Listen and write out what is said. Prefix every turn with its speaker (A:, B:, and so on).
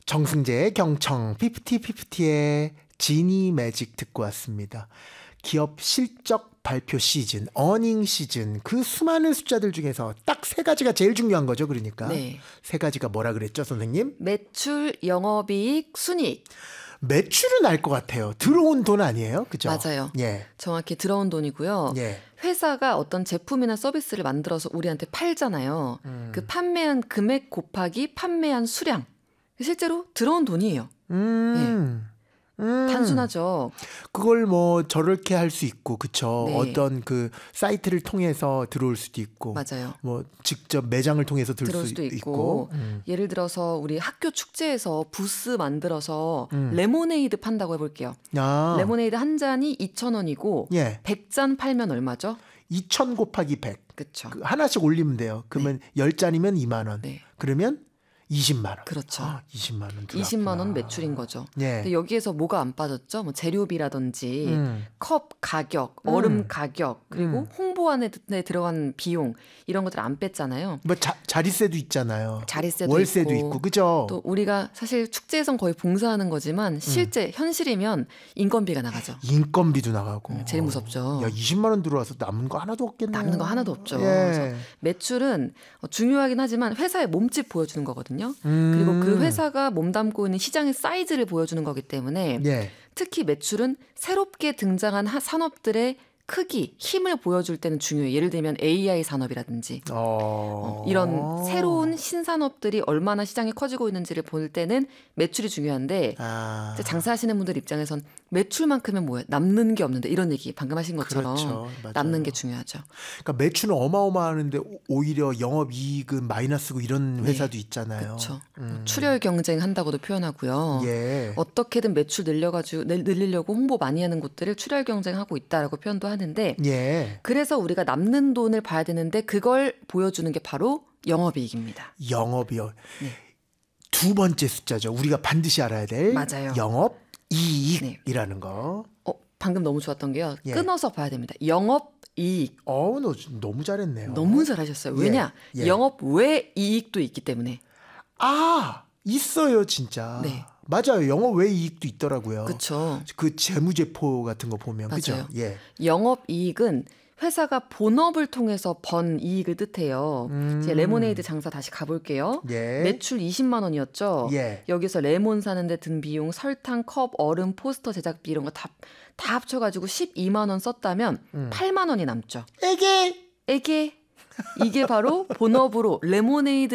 A: 정승재의 경청, 피프티의 지니 매직 듣고 왔습니다. 기업 실적 발표 시즌, 어닝 시즌, 그 수많은 숫자들 중에서 딱 세 가지가 제일 중요한 거죠. 그러니까
B: 네.
A: 세 가지가 뭐라 그랬죠, 선생님?
B: 매출, 영업이익, 순이익.
A: 매출은 알 것 같아요. 들어온 돈 아니에요? 그죠?
B: 맞아요.
A: 예.
B: 정확히 들어온 돈이고요.
A: 예.
B: 회사가 어떤 제품이나 서비스를 만들어서 우리한테 팔잖아요. 그 판매한 금액 곱하기 판매한 수량. 실제로 들어온 돈이에요. 단순하죠.
A: 그걸 뭐 저렇게 할 수 있고, 그쵸?
B: 네.
A: 어떤 그 사이트를 통해서 들어올 수도 있고,
B: 맞아요.
A: 뭐 직접 매장을 통해서
B: 들어올 수도 있고. 예를 들어서 우리 학교 축제에서 부스 만들어서 레모네이드 판다고 해볼게요.
A: 아.
B: 레모네이드 한 잔이 2,000원이고
A: 예.
B: 100잔 팔면 얼마죠?
A: 2,000 곱하기 100.
B: 그렇죠.
A: 그 하나씩 올리면 돼요. 그러면 10잔이면 2만 원.
B: 네.
A: 그러면 20만 원.
B: 그렇죠.
A: 20만 원 들어왔구나.
B: 20만 원 매출인 거죠.
A: 예.
B: 근데 여기에서 뭐가 안 빠졌죠? 뭐 재료비라든지 컵 가격, 얼음 가격, 그리고 홍보안에 들어간 비용 이런 것들 안 뺐잖아요.
A: 뭐 자릿세도 있잖아요.
B: 자릿세도
A: 월세도
B: 있고,
A: 있고, 그죠?
B: 또 우리가 사실 축제에선 거의 봉사하는 거지만 실제 현실이면 인건비가 나가죠.
A: 인건비도 나가고.
B: 제일 무섭죠.
A: 야, 20만 원 들어와서 남는 거 하나도 없겠네.
B: 남는 거 하나도 없죠.
A: 예.
B: 그래서 매출은 중요하긴 하지만 회사의 몸집 보여주는 거거든요. 그리고 그 회사가 몸담고 있는 시장의 사이즈를 보여주는 거기 때문에
A: 예.
B: 특히 매출은 새롭게 등장한 산업들의 크기, 힘을 보여줄 때는 중요해요. 예를 들면 AI 산업이라든지 이런 새로운 신산업들이 얼마나 시장이 커지고 있는지를 볼 때는 매출이 중요한데 장사하시는 분들 입장에선 매출만큼은 뭐예요? 남는 게 없는데 이런 얘기 방금 하신 것처럼
A: 그렇죠.
B: 남는 게 중요하죠.
A: 그러니까 매출은 어마어마하는데 오히려 영업이익은 마이너스고 이런 회사도 있잖아요.
B: 그렇죠. 출혈 경쟁한다고도 표현하고요.
A: 예.
B: 어떻게든 매출 늘리려고 홍보 많이 하는 곳들을 출혈 경쟁하고 있다라고 표현도 하는데
A: 예.
B: 그래서 우리가 남는 돈을 봐야 되는데 그걸 보여주는 게 바로 영업이익입니다.
A: 영업이요. 두 번째 숫자죠. 우리가 반드시 알아야 될
B: 맞아요.
A: 영업이익이라는 거.
B: 방금 너무 좋았던 게요.
A: 예.
B: 끊어서 봐야 됩니다. 영업이익.
A: 너 너무 잘했네요.
B: 너무 잘하셨어요. 왜냐?
A: 예.
B: 영업 외 이익도 있기 때문에.
A: 있어요, 진짜.
B: 네.
A: 맞아요. 영업 외 이익도 있더라고요.
B: 그렇죠.
A: 그 재무제표 같은 거 보면.
B: 맞아요.
A: 그죠? 예.
B: 영업이익은 회사가 본업을 통해서 번 이익을 뜻해요. 이제 레모네이드 장사 다시 가볼게요.
A: 예.
B: 매출 20만 원이었죠.
A: 예.
B: 여기서 레몬 사는데 든 비용, 설탕, 컵, 얼음, 포스터 제작비 이런 거 다 합쳐가지고 12만 원 썼다면 8만 원이 남죠.
A: 에게
B: 이게 바로 본업으로 레모네이드